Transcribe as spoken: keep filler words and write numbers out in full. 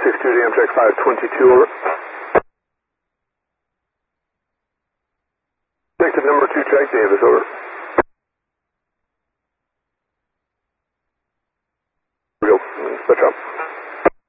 six two to Amtrak five twenty-two, over. Detective number two, track Davis, over.